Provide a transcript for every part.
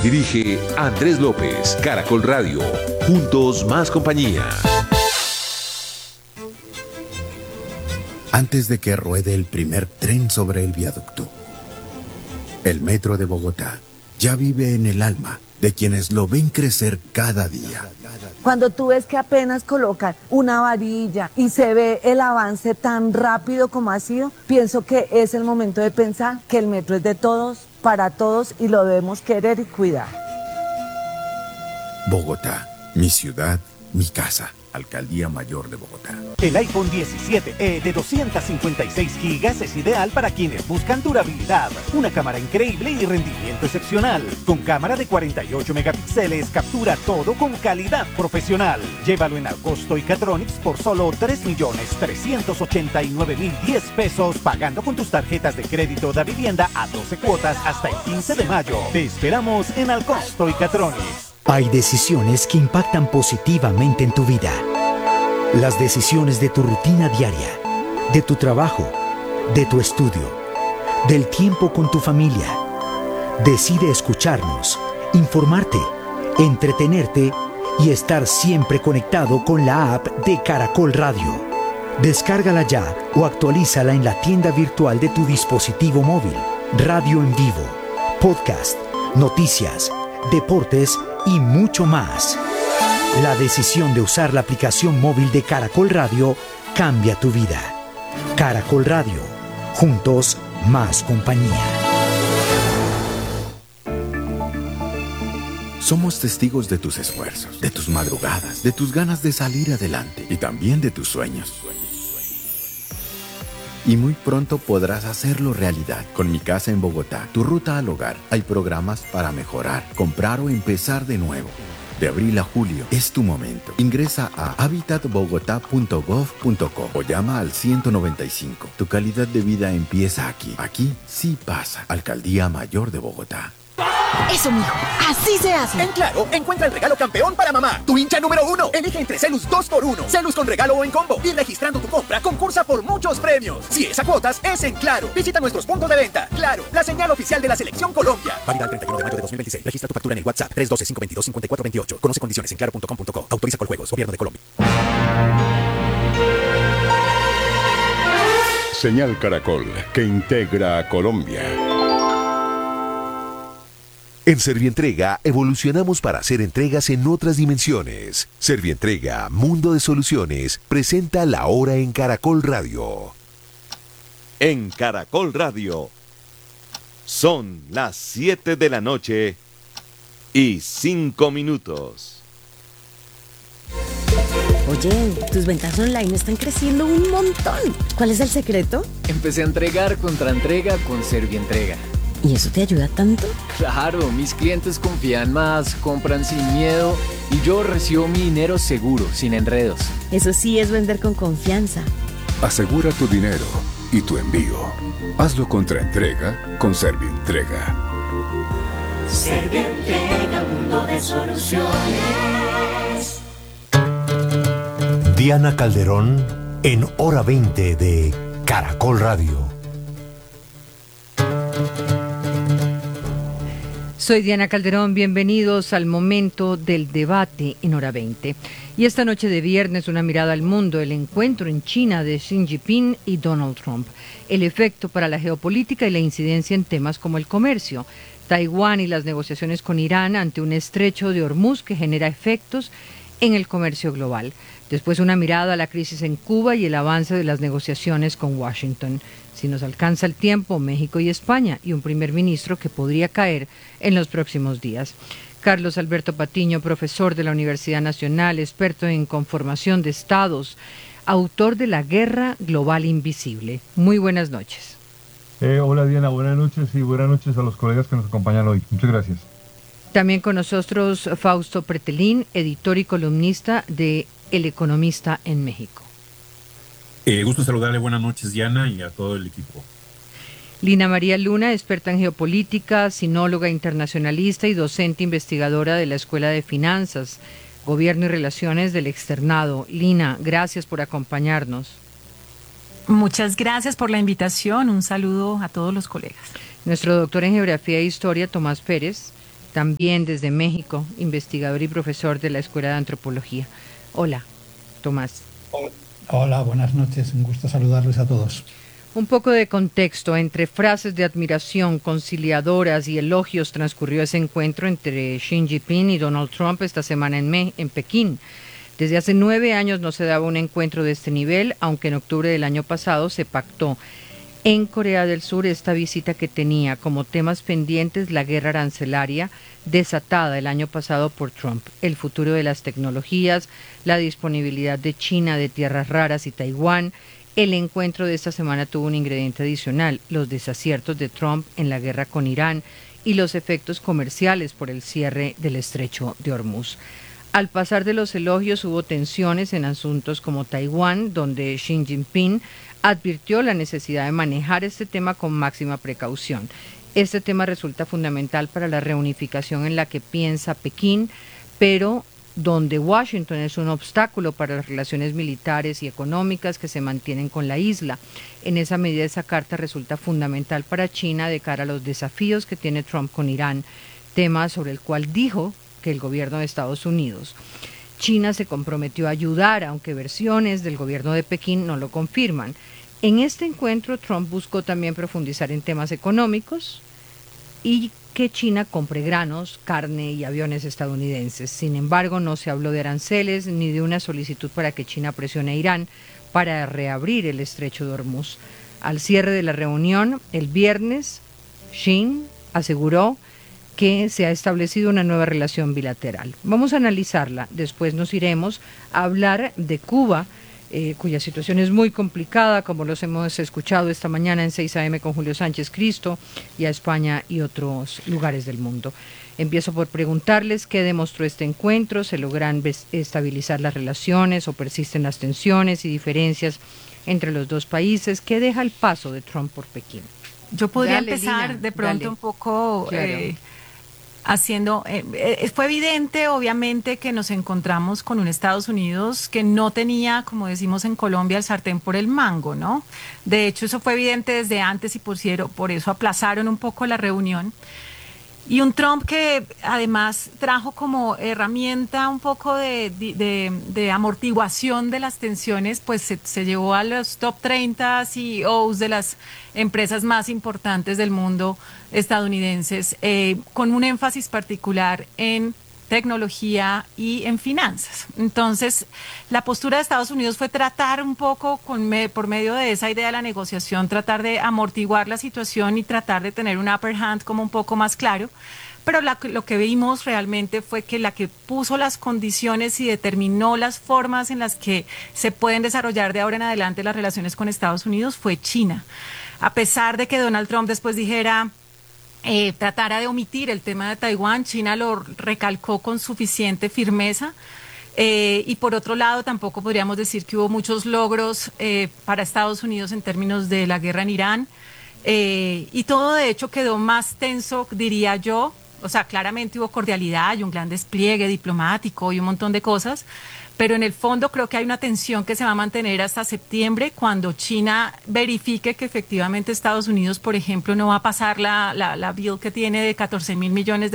Dirige Andrés López, Caracol Radio. Juntos más compañía. Antes de que ruede el primer tren sobre el viaducto, el metro de Bogotá ya vive en el alma de quienes lo ven crecer cada día. Cuando tú ves que apenas colocan una varilla y se ve el avance tan rápido como ha sido, pienso que es el momento de pensar que el metro es de todos, para todos, y lo debemos querer y cuidar. Bogotá, mi ciudad, mi casa. Alcaldía Mayor de Bogotá. El iPhone 17e de 256 GB es ideal para quienes buscan durabilidad, una cámara increíble y rendimiento excepcional. Con cámara de 48 megapíxeles, captura todo con calidad profesional. Llévalo en Alcosto y Catronics por solo 3.389.010 pesos, pagando con tus tarjetas de crédito de vivienda a 12 cuotas hasta el 15 de mayo. Te esperamos en Alcosto y Catronics. Hay decisiones que impactan positivamente en tu vida. Las decisiones de tu rutina diaria, de tu trabajo, de tu estudio, del tiempo con tu familia. Decide escucharnos, informarte, entretenerte y estar siempre conectado con la app de Caracol Radio. Descárgala ya o actualízala en la tienda virtual de tu dispositivo móvil. Radio en vivo, podcast, noticias, deportes y mucho más. La decisión de usar la aplicación móvil de Caracol Radio cambia tu vida. Caracol Radio. Juntos, más compañía. Somos testigos de tus esfuerzos, de tus madrugadas, de tus ganas de salir adelante y también de tus sueños. Y muy pronto podrás hacerlo realidad. Con Mi Casa en Bogotá, tu ruta al hogar, hay programas para mejorar, comprar o empezar de nuevo. De abril a julio es tu momento. Ingresa a habitatbogotá.gov.co o llama al 195. Tu calidad de vida empieza aquí. Aquí sí pasa. Alcaldía Mayor de Bogotá. Eso, mijo, así se hace. En Claro, encuentra el regalo campeón para mamá, tu hincha número 1. Elige entre Celus 2x1, Celus con regalo o en combo. Y registrando tu compra, concursa por muchos premios. Si es a cuotas, es en Claro. Visita nuestros puntos de venta. Claro, la señal oficial de la Selección Colombia. Válida el 31 de mayo de 2026. Registra tu factura en el WhatsApp 312-522-5428. Conoce condiciones en claro.com.co. Autoriza Coljuegos, Gobierno de Colombia. Señal Caracol, que integra a Colombia. En Servientrega evolucionamos para hacer entregas en otras dimensiones. Servientrega, Mundo de Soluciones, presenta La Hora en Caracol Radio. En Caracol Radio son las 7 de la noche y 5 minutos. Oye, tus ventas online están creciendo un montón. ¿Cuál es el secreto? Empecé a entregar contra entrega con Servientrega. ¿Y eso te ayuda tanto? Claro, mis clientes confían más, compran sin miedo y yo recibo mi dinero seguro, sin enredos. Eso sí es vender con confianza. Asegura tu dinero y tu envío. Hazlo contra entrega con Servientrega. Servientrega, mundo de soluciones. Diana Calderón en Hora 20 de Caracol Radio. Soy Diana Calderón, bienvenidos al momento del debate en Hora 20. Y esta noche de viernes una mirada al mundo, el encuentro en China de Xi Jinping y Donald Trump, el efecto para la geopolítica y la incidencia en temas como el comercio, Taiwán y las negociaciones con Irán ante un estrecho de Hormuz que genera efectos en el comercio global. Después una mirada a la crisis en Cuba y el avance de las negociaciones con Washington. Si nos alcanza el tiempo, México y España, y un primer ministro que podría caer en los próximos días. Carlos Alberto Patiño, profesor de la Universidad Nacional, experto en conformación de estados, autor de La Guerra Global Invisible. Muy buenas noches. Hola Diana, buenas noches y buenas noches a los colegas que nos acompañan hoy. Muchas gracias. También con nosotros Fausto Pretelín, editor y columnista de El Economista en México. Gusto saludarle, buenas noches Diana y a todo el equipo. Lina María Luna, experta en geopolítica, sinóloga internacionalista y docente investigadora de la Escuela de Finanzas, Gobierno y Relaciones del Externado. Lina, gracias por acompañarnos. Muchas gracias por la invitación, un saludo a todos los colegas. Nuestro doctor en Geografía e Historia, Tomás Pérez, también desde México, investigador y profesor de la Escuela de Antropología. Hola, Tomás. Hola, buenas noches, un gusto saludarles a todos. Un poco de contexto. Entre frases de admiración, conciliadoras y elogios transcurrió ese encuentro entre Xi Jinping y Donald Trump esta semana en Pekín. Desde hace 9 años no se daba un encuentro de este nivel, aunque en octubre del año pasado se pactó en Corea del Sur esta visita que tenía como temas pendientes la guerra arancelaria desatada el año pasado por Trump, el futuro de las tecnologías, la disponibilidad de China de tierras raras y Taiwán. El encuentro de esta semana tuvo un ingrediente adicional, los desaciertos de Trump en la guerra con Irán y los efectos comerciales por el cierre del estrecho de Hormuz. Al pasar de los elogios hubo tensiones en asuntos como Taiwán, donde Xi Jinping advirtió la necesidad de manejar este tema con máxima precaución. Este tema resulta fundamental para la reunificación en la que piensa Pekín, pero donde Washington es un obstáculo para las relaciones militares y económicas que se mantienen con la isla. En esa medida, esa carta resulta fundamental para China de cara a los desafíos que tiene Trump con Irán, tema sobre el cual dijo que el gobierno de Estados Unidos. China se comprometió a ayudar, aunque versiones del gobierno de Pekín no lo confirman. En este encuentro, Trump buscó también profundizar en temas económicos y que China compre granos, carne y aviones estadounidenses. Sin embargo, no se habló de aranceles ni de una solicitud para que China presione a Irán para reabrir el estrecho de Hormuz. Al cierre de la reunión, el viernes, Xi aseguró que se ha establecido una nueva relación bilateral. Vamos a analizarla. Después nos iremos a hablar de Cuba, cuya situación es muy complicada, como los hemos escuchado esta mañana en 6 AM con Julio Sánchez Cristo, y a España y otros lugares del mundo. Empiezo por preguntarles qué demostró este encuentro, se logran estabilizar las relaciones o persisten las tensiones y diferencias entre los dos países. ¿Qué deja el paso de Trump por Pekín? Yo podría Dale, empezar Lina, de pronto dale. un poco... Claro. Fue evidente, obviamente, que nos encontramos con un Estados Unidos que no tenía, como decimos en Colombia, el sartén por el mango, ¿no? De hecho, eso fue evidente desde antes y por eso aplazaron un poco la reunión. Y un Trump que además trajo como herramienta un poco de amortiguación de las tensiones, pues se llevó a los top 30 CEOs de las empresas más importantes del mundo estadounidenses, con un énfasis particular en tecnología y en finanzas. Entonces, la postura de Estados Unidos fue tratar un poco, por medio de esa idea de la negociación, tratar de amortiguar la situación y tratar de tener un upper hand como un poco más claro. Pero lo que vimos realmente fue que la que puso las condiciones y determinó las formas en las que se pueden desarrollar de ahora en adelante las relaciones con Estados Unidos fue China. A pesar de que Donald Trump después dijera... tratara de omitir el tema de Taiwán, China lo recalcó con suficiente firmeza, y por otro lado tampoco podríamos decir que hubo muchos logros para Estados Unidos en términos de la guerra en Irán, y todo de hecho quedó más tenso, diría yo. O sea, claramente hubo cordialidad y un gran despliegue diplomático y un montón de cosas, pero en el fondo creo que hay una tensión que se va a mantener hasta septiembre, cuando China verifique que efectivamente Estados Unidos, por ejemplo, no va a pasar la bill que tiene de $14,000 millones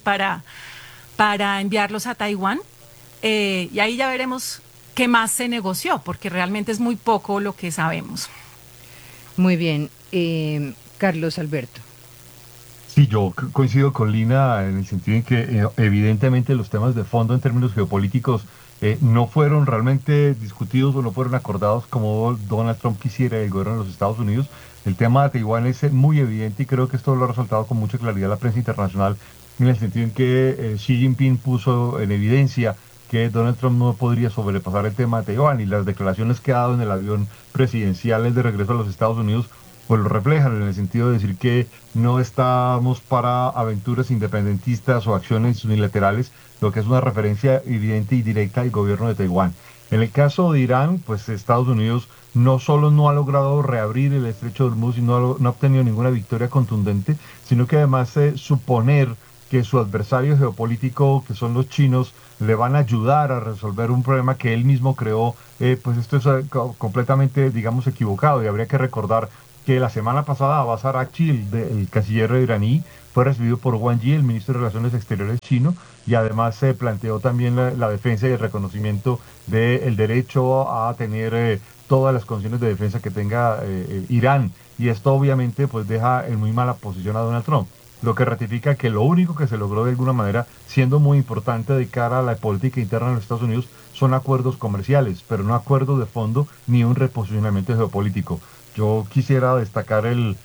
para enviarlos a Taiwán. Y ahí ya veremos qué más se negoció, porque realmente es muy poco lo que sabemos. Muy bien. Carlos Alberto. Sí, yo coincido con Lina en el sentido en que evidentemente los temas de fondo en términos geopolíticos no fueron realmente discutidos o no fueron acordados como Donald Trump quisiera el gobierno de los Estados Unidos. El tema de Taiwán es muy evidente y creo que esto lo ha resaltado con mucha claridad la prensa internacional, en el sentido en que Xi Jinping puso en evidencia que Donald Trump no podría sobrepasar el tema de Taiwán, y las declaraciones que ha dado en el avión presidencial de regreso a los Estados Unidos pues lo reflejan, en el sentido de decir que no estamos para aventuras independentistas o acciones unilaterales, lo que es una referencia evidente y directa al gobierno de Taiwán. En el caso de Irán, pues Estados Unidos no solo no ha logrado reabrir el estrecho de Hormuz y no ha obtenido ninguna victoria contundente, sino que además suponer que su adversario geopolítico, que son los chinos, le van a ayudar a resolver un problema que él mismo creó, pues esto es completamente, digamos, equivocado. Y habría que recordar que la semana pasada Abbas Araghchi, el canciller iraní, fue recibido por Wang Yi, el ministro de Relaciones Exteriores chino, y además se planteó también la defensa y el reconocimiento del derecho a tener todas las condiciones de defensa que tenga Irán. Y esto obviamente pues deja en muy mala posición a Donald Trump, lo que ratifica que lo único que se logró de alguna manera, siendo muy importante de cara a la política interna de los Estados Unidos, son acuerdos comerciales, pero no acuerdos de fondo ni un reposicionamiento geopolítico. Yo quisiera destacar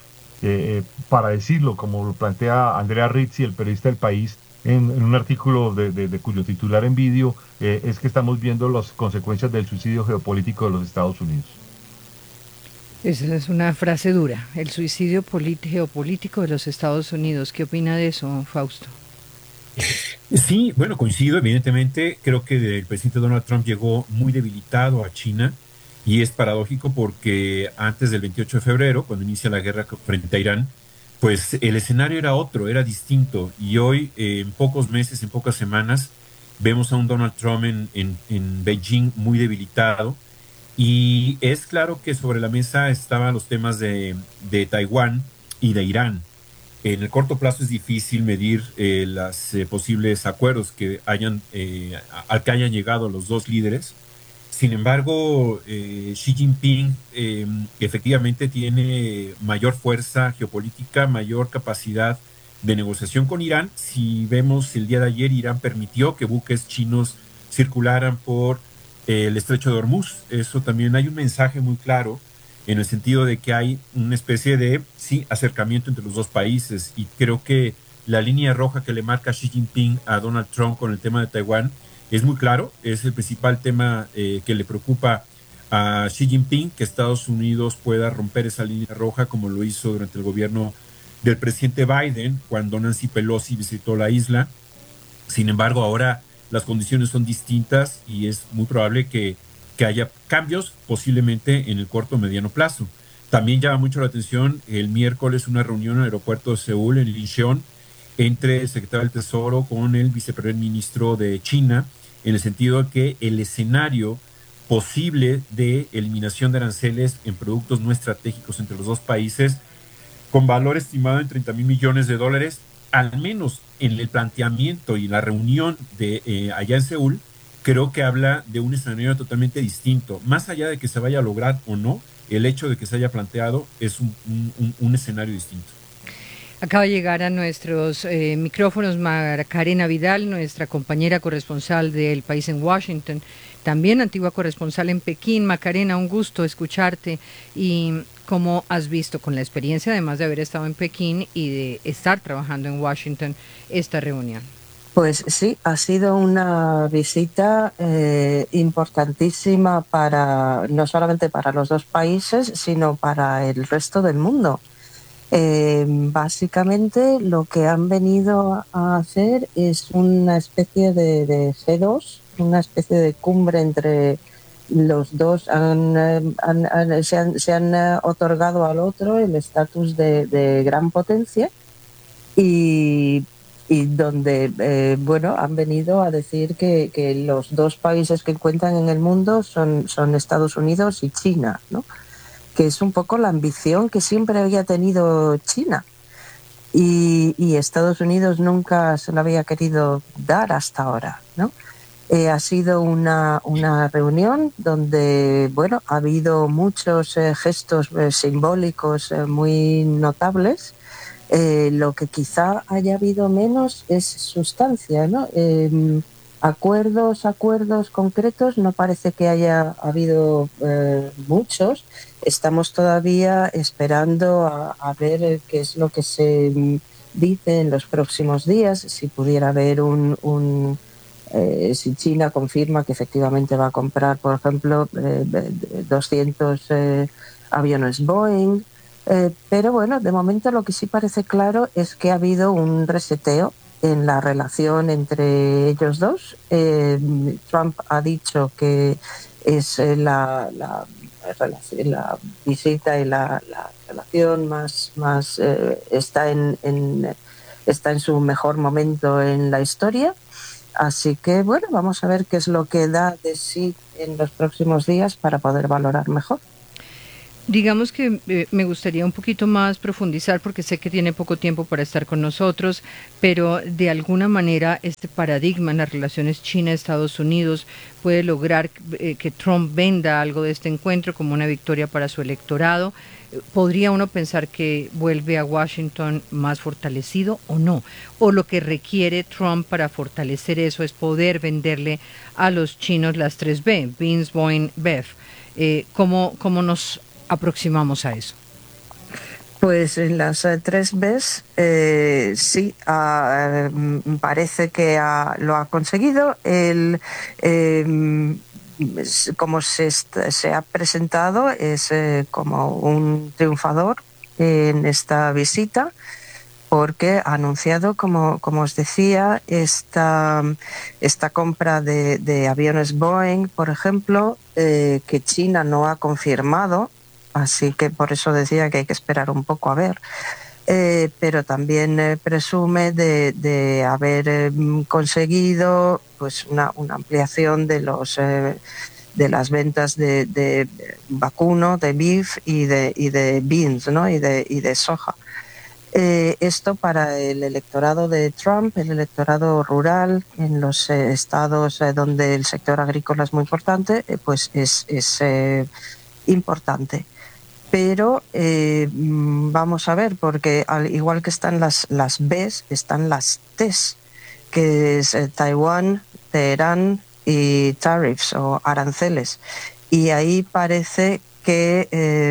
para decirlo, como lo plantea Andrea Rizzi, el periodista del País, en un artículo de cuyo titular en vídeo, es que estamos viendo las consecuencias del suicidio geopolítico de los Estados Unidos. Esa es una frase dura, el suicidio geopolítico de los Estados Unidos. ¿Qué opina de eso, Fausto? Sí, bueno, coincido, evidentemente. Creo que el presidente Donald Trump llegó muy debilitado a China y es paradójico porque antes del 28 de febrero, cuando inicia la guerra frente a Irán, pues el escenario era otro, era distinto. Y hoy, en pocos meses, en pocas semanas, vemos a un Donald Trump en Beijing muy debilitado. Y es claro que sobre la mesa estaban los temas de Taiwán y de Irán. En el corto plazo es difícil medir los posibles acuerdos al que hayan llegado los dos líderes. Sin embargo, Xi Jinping efectivamente tiene mayor fuerza geopolítica, mayor capacidad de negociación con Irán. Si vemos el día de ayer, Irán permitió que buques chinos circularan por el estrecho de Hormuz. Eso también hay un mensaje muy claro en el sentido de que hay una especie de acercamiento entre los dos países, y creo que la línea roja que le marca Xi Jinping a Donald Trump con el tema de Taiwán es muy claro. Es el principal tema que le preocupa a Xi Jinping, que Estados Unidos pueda romper esa línea roja como lo hizo durante el gobierno del presidente Biden cuando Nancy Pelosi visitó la isla. Sin embargo, ahora las condiciones son distintas y es muy probable que haya cambios posiblemente en el corto o mediano plazo. También llama mucho la atención el miércoles una reunión en el aeropuerto de Seúl, en Incheon, entre el secretario del Tesoro con el viceprimer ministro de China, en el sentido de que el escenario posible de eliminación de aranceles en productos no estratégicos entre los dos países, con valor estimado en $30,000 millones, al menos en el planteamiento y la reunión de allá en Seúl, creo que habla de un escenario totalmente distinto. Más allá de que se vaya a lograr o no, el hecho de que se haya planteado es un escenario distinto. Acaba de llegar a nuestros micrófonos Macarena Vidal, nuestra compañera corresponsal del País en Washington, también antigua corresponsal en Pekín. Macarena, un gusto escucharte. ¿Y cómo has visto, con la experiencia además de haber estado en Pekín y de estar trabajando en Washington, esta reunión? Pues sí, ha sido una visita importantísima no solamente para los dos países, sino para el resto del mundo. Básicamente lo que han venido a hacer es una especie de G2, una especie de cumbre entre los dos. Se han otorgado al otro el estatus de gran potencia y donde han venido a decir que los dos países que cuentan en el mundo son Estados Unidos y China, ¿no? Que es un poco la ambición que siempre había tenido China y Estados Unidos nunca se lo había querido dar hasta ahora, ¿no? Ha sido una reunión donde ha habido muchos gestos simbólicos muy notables. Lo que quizá haya habido menos es sustancia, ¿no? Acuerdos concretos no parece que haya habido muchos. Estamos todavía esperando a ver qué es lo que se dice en los próximos días, si pudiera haber si China confirma que efectivamente va a comprar, por ejemplo, 200 aviones Boeing. Pero bueno, de momento lo que sí parece claro es que ha habido un reseteo en la relación entre ellos dos. Trump ha dicho que es la visita y la relación más está en su mejor momento en la historia. Así que bueno, vamos a ver qué es lo que da de sí en los próximos días para poder valorar mejor. Digamos que me gustaría un poquito más profundizar porque sé que tiene poco tiempo para estar con nosotros, pero de alguna manera este paradigma en las relaciones China-Estados Unidos puede lograr que Trump venda algo de este encuentro como una victoria para su electorado. ¿Podría uno pensar que vuelve a Washington más fortalecido o no? ¿O lo que requiere Trump para fortalecer eso es poder venderle a los chinos las 3B, Beans, Boeing, BEF? ¿Cómo nos aproximamos a eso? Pues en las 3Bs sí, parece que lo ha conseguido. Como se ha presentado, es como un triunfador en esta visita, porque ha anunciado, como os decía, esta compra de aviones Boeing, por ejemplo, que China no ha confirmado. Así que por eso decía que hay que esperar un poco a ver. Pero también presume de haber conseguido pues una ampliación de las ventas de vacuno, de beef y de beans, ¿no? y de soja. Esto para el electorado de Trump, el electorado rural en los estados donde el sector agrícola es muy importante, pues es importante. Pero vamos a ver, porque al igual que están las Bs, están las Ts, que es Taiwán, Teherán y tariffs o aranceles. Y ahí parece que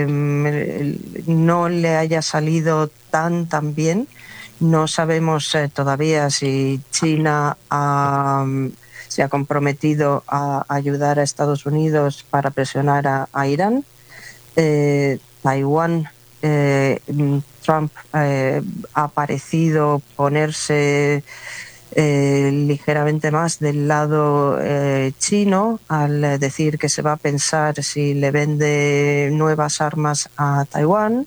no le haya salido tan bien. No sabemos todavía si China se ha comprometido a ayudar a Estados Unidos para presionar a Irán. Taiwán, Trump ha parecido ponerse ligeramente más del lado chino al decir que se va a pensar si le vende nuevas armas a Taiwán.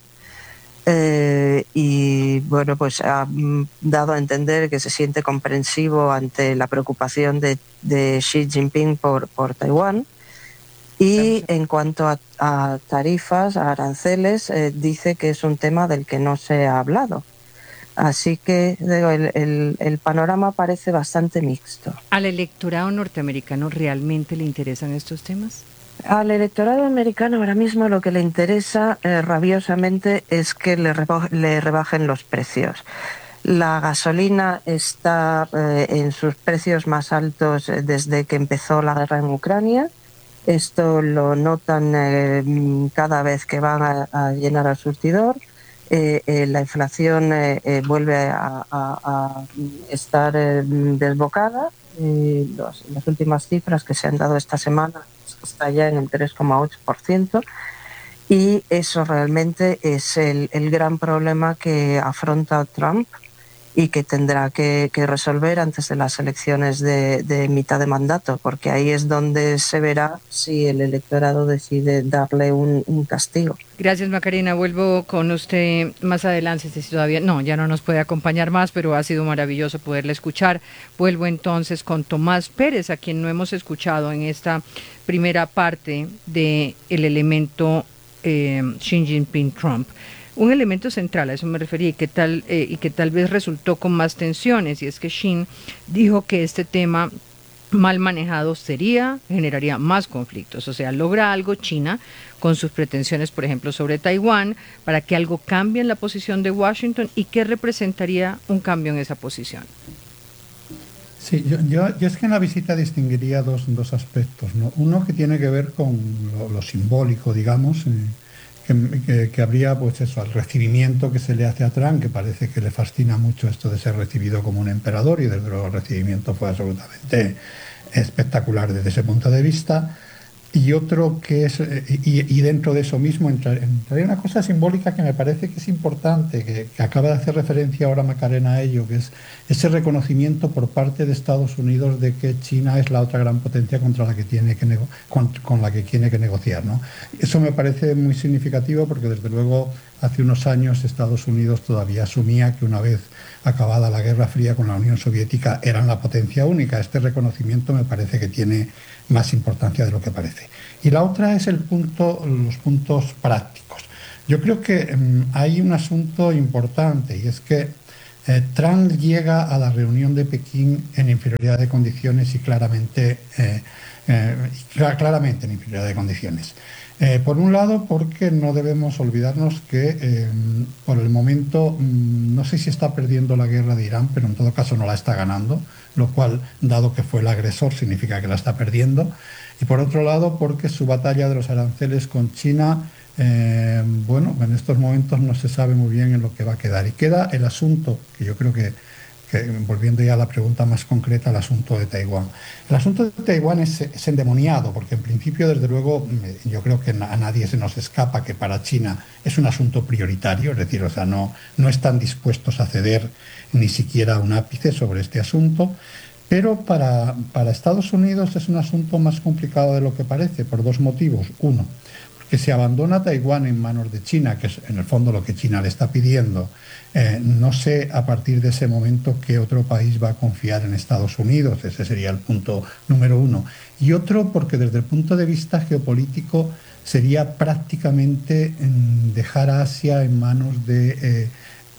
Y bueno, pues ha dado a entender que se siente comprensivo ante la preocupación de Xi Jinping por Taiwán. Y en cuanto a tarifas, a aranceles, dice que es un tema del que no se ha hablado. Así que digo, el panorama parece bastante mixto. ¿Al electorado norteamericano realmente le interesan estos temas? Al electorado americano ahora mismo lo que le interesa rabiosamente es que le rebajen los precios. La gasolina está en sus precios más altos desde que empezó la guerra en Ucrania. Esto lo notan cada vez que van a llenar al surtidor. La inflación vuelve a estar desbocada. Las últimas cifras que se han dado esta semana está ya en el 3,8%. Y eso realmente es el gran problema que afronta Trump y que tendrá que resolver antes de las elecciones de mitad de mandato, porque ahí es donde se verá si el electorado decide darle un castigo. Gracias, Macarena. Vuelvo con usted más adelante, si todavía ya no nos puede acompañar más, pero ha sido maravilloso poderle escuchar. Vuelvo entonces con Tomás Pérez, a quien no hemos escuchado en esta primera parte del elemento Xi Jinping-Trump. Un elemento central, a eso me refería, y que tal vez resultó con más tensiones, y es que Xi dijo que este tema mal manejado generaría más conflictos. O sea, logra algo China con sus pretensiones, por ejemplo, sobre Taiwán, para que algo cambie en la posición de Washington, y qué representaría un cambio en esa posición. Sí, yo es que en la visita distinguiría dos aspectos, ¿no? Uno que tiene que ver con lo simbólico, digamos, que habría, pues eso, el recibimiento que se le hace a Trump, que parece que le fascina mucho esto de ser recibido como un emperador, y desde luego el recibimiento fue absolutamente espectacular desde ese punto de vista. Y otro que es, y dentro de eso mismo entraría una cosa simbólica que me parece que es importante, que acaba de hacer referencia ahora Macarena a ello, que es ese reconocimiento por parte de Estados Unidos de que China es la otra gran potencia con la que tiene que negociar, ¿no? Eso me parece muy significativo, porque desde luego hace unos años Estados Unidos todavía asumía que una vez acabada la Guerra Fría con la Unión Soviética eran la potencia única. Este reconocimiento me parece que tiene más importancia de lo que parece. Y la otra es los puntos prácticos. Yo creo que hay un asunto importante, y es que Trump llega a la reunión de Pekín en inferioridad de condiciones y claramente en inferioridad de condiciones. Por un lado, porque no debemos olvidarnos que por el momento no sé si está perdiendo la guerra de Irán, pero en todo caso no la está ganando, lo cual, dado que fue el agresor, significa que la está perdiendo. Y por otro lado, porque su batalla de los aranceles con China, en estos momentos no se sabe muy bien en lo que va a quedar. Y queda el asunto, que yo creo que volviendo ya a la pregunta más concreta, el asunto de Taiwán. El asunto de Taiwán es endemoniado, porque en principio, desde luego, yo creo que a nadie se nos escapa que para China es un asunto prioritario, es decir, no están dispuestos a ceder ni siquiera un ápice sobre este asunto, pero para Estados Unidos es un asunto más complicado de lo que parece, por dos motivos. Uno, que se abandona Taiwán en manos de China, que es en el fondo lo que China le está pidiendo. No sé a partir de ese momento qué otro país va a confiar en Estados Unidos, ese sería el punto número uno. Y otro, porque desde el punto de vista geopolítico sería prácticamente dejar a Asia en manos de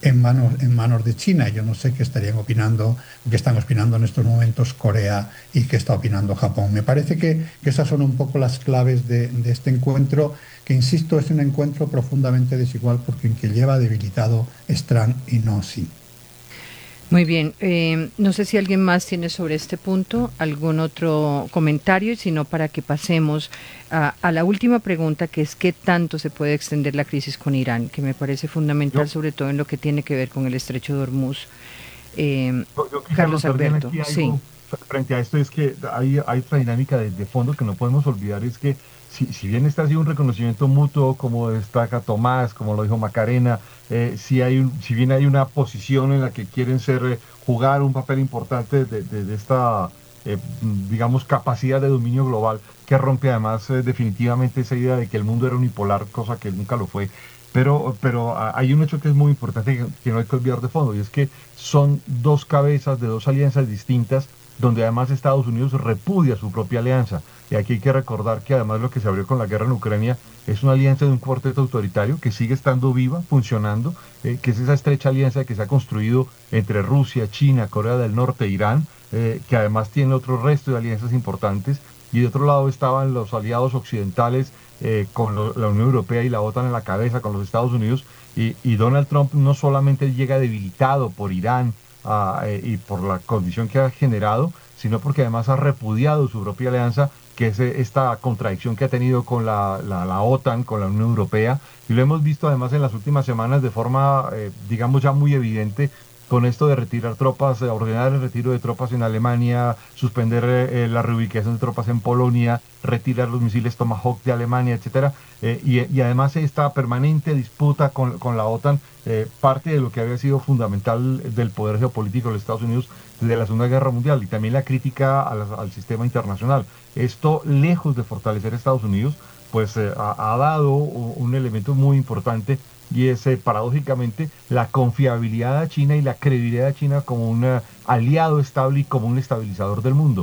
China. Yo no sé qué están opinando en estos momentos Corea y qué está opinando Japón. Me parece que esas son un poco las claves de este encuentro, que insisto, es un encuentro profundamente desigual porque el que lleva debilitado es Trump y no Xi. Muy bien, no sé si alguien más tiene sobre este punto algún otro comentario, y si no, para que pasemos a la última pregunta, que es ¿qué tanto se puede extender la crisis con Irán? Que me parece fundamental, sobre todo en lo que tiene que ver con el estrecho de Hormuz. Carlos Alberto, sí. Frente a esto es que hay otra dinámica de fondo que no podemos olvidar, es que si bien está haciendo un reconocimiento mutuo, como destaca Tomás, como lo dijo Macarena, si bien hay una posición en la que quieren jugar un papel importante de esta, digamos, capacidad de dominio global, que rompe además definitivamente esa idea de que el mundo era unipolar, cosa que nunca lo fue. Pero hay un hecho que es muy importante que no hay que olvidar de fondo, y es que son dos cabezas de dos alianzas distintas, donde además Estados Unidos repudia su propia alianza. Y aquí hay que recordar que además lo que se abrió con la guerra en Ucrania es una alianza de un cuarteto autoritario que sigue estando viva, funcionando, que es esa estrecha alianza que se ha construido entre Rusia, China, Corea del Norte e Irán, que además tiene otro resto de alianzas importantes. Y de otro lado estaban los aliados occidentales, con la Unión Europea y la OTAN en la cabeza, con los Estados Unidos. Y Donald Trump no solamente llega debilitado por Irán, y por la condición que ha generado, sino porque además ha repudiado su propia alianza, que es esta contradicción que ha tenido con la OTAN, con la Unión Europea, y lo hemos visto además en las últimas semanas de forma, digamos, ya muy evidente, con esto de retirar tropas, ordenar el retiro de tropas en Alemania, suspender la reubicación de tropas en Polonia, retirar los misiles Tomahawk de Alemania, etcétera, y además esta permanente disputa con la OTAN, parte de lo que había sido fundamental del poder geopolítico de los Estados Unidos desde la Segunda Guerra Mundial, y también la crítica al sistema internacional. Esto, lejos de fortalecer a Estados Unidos, pues ha dado un elemento muy importante, y es paradójicamente la confiabilidad a China y la credibilidad a China como un aliado estable y como un estabilizador del mundo.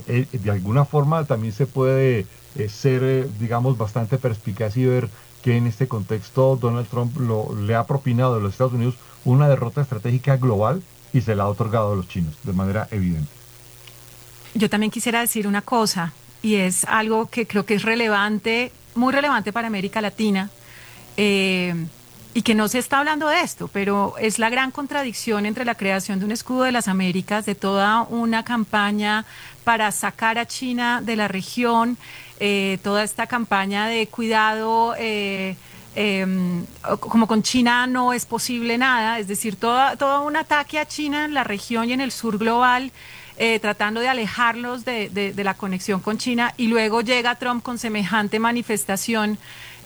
De alguna forma también se puede ser, digamos, bastante perspicaz y ver que en este contexto Donald Trump le ha propinado a los Estados Unidos una derrota estratégica global y se la ha otorgado a los chinos de manera evidente. Yo también quisiera decir una cosa, y es algo que creo que es relevante, muy relevante para América Latina, y que no se está hablando de esto, pero es la gran contradicción entre la creación de un escudo de las Américas, de toda una campaña para sacar a China de la región, toda esta campaña de cuidado, como con China no es posible nada, es decir, todo un ataque a China en la región y en el sur global, tratando de alejarlos de la conexión con China, y luego llega Trump con semejante manifestación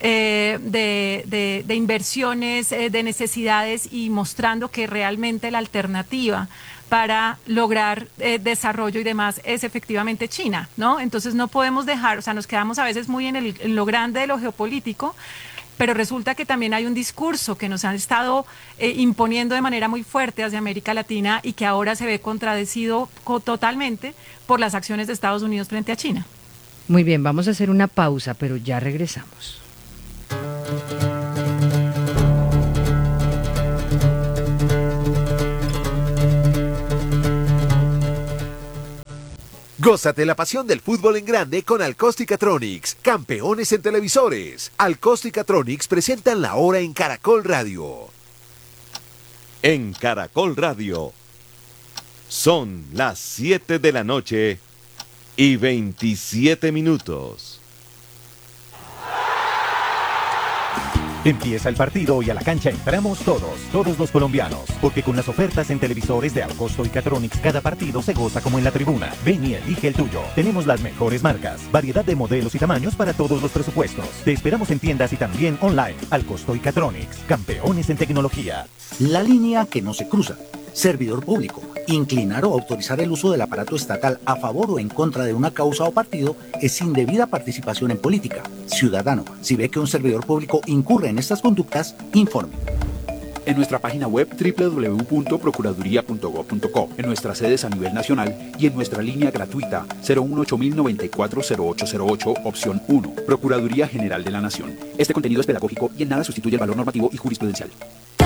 de inversiones, de necesidades, y mostrando que realmente la alternativa para lograr desarrollo y demás es efectivamente China, ¿no? Entonces no podemos dejar, o sea, nos quedamos a veces muy en lo grande de lo geopolítico, pero resulta que también hay un discurso que nos han estado imponiendo de manera muy fuerte hacia América Latina y que ahora se ve contradecido totalmente por las acciones de Estados Unidos frente a China. Muy bien, vamos a hacer una pausa, pero ya regresamos. Gózate la pasión del fútbol en grande con Alcosticatronics, campeones en televisores. Alcosticatronics presentan la hora en Caracol Radio. En Caracol Radio son las 7 de la noche y 27 minutos. Empieza el partido y a la cancha entramos todos los colombianos, porque con las ofertas en televisores de Alcosto y Catronics cada partido se goza como en la tribuna. Ven y elige el tuyo. Tenemos las mejores marcas, variedad de modelos y tamaños para todos los presupuestos. Te esperamos en tiendas y también online. Alcosto y Catronics, campeones en tecnología. La línea que no se cruza. Servidor público. Inclinar o autorizar el uso del aparato estatal a favor o en contra de una causa o partido es indebida participación en política. Ciudadano, si ve que un servidor público incurre en estas conductas, informe. En nuestra página web www.procuraduría.gov.co, en nuestras sedes a nivel nacional y en nuestra línea gratuita 018-094-0808, opción 1, Procuraduría General de la Nación. Este contenido es pedagógico y en nada sustituye el valor normativo y jurisprudencial.